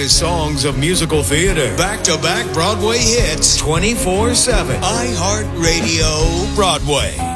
greatest songs of musical theater. Back-to-back Broadway hits 24/7. iHeartRadio Broadway.